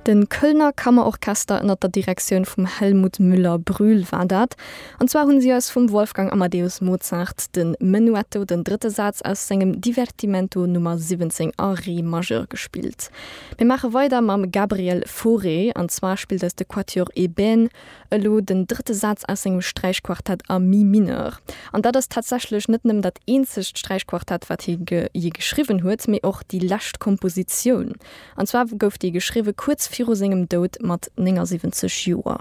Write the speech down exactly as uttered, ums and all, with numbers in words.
Den Kölner Kammerorchester ënner der Direktion vum Helmut Müller-Brühl war dat. Und zwar hunn sie als vum Wolfgang Amadeus Mozart den Menuetto, den dritte Satz aus segem Divertimento Nummer siebzehn a Re Majeur gespielt. Wir machen weiter mam Gabriel Fauré, und zwar spielt es de Quatuor Eben, elo den dritte Satz aus segem Streichquartett a Mi mineur. Und dat ist tatsächlich net nem dat einzigste Streichquartett, wat hi ge je geschrieben huet, mir auch die lascht Komposition. Und zwar gouf die geschrieben kurz vor seinem Tod mat siebzig Joer.